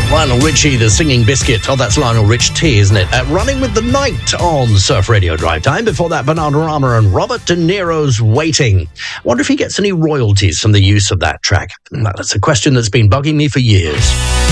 Lionel Richie, the singing biscuit. Oh, that's Lionel Rich T, isn't it? Running with the Night on Surf Radio Drive Time. Before that, Bananarama and Robert De Niro's Waiting. Wonder if he gets any royalties from the use of that track. That's a question that's been bugging me for years.